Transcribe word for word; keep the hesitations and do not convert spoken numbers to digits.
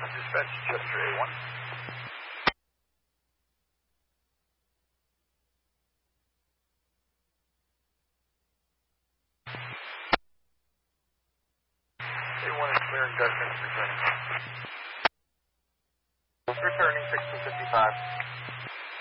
Dispatch, Chester A one. A one is clearing Dutchman, returning. Returning sixteen fifty-five.